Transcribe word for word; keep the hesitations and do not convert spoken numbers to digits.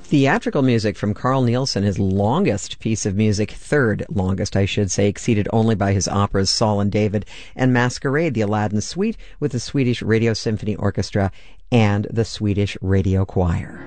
Theatrical music from Carl Nielsen, his longest piece of music, third longest, I should say, exceeded only by his operas Saul and David and Masquerade, the Aladdin Suite with the Swedish Radio Symphony Orchestra and the Swedish Radio Choir.